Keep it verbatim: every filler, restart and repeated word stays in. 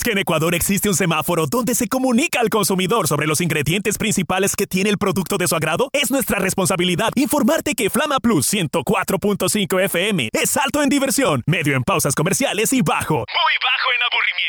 Que en Ecuador existe un semáforo donde se comunica al consumidor sobre los ingredientes principales que tiene el producto de su agrado. Es nuestra responsabilidad informarte que Flama Plus ciento cuatro punto cinco F M es alto en diversión, medio en pausas comerciales y bajo, muy bajo en aburrimiento.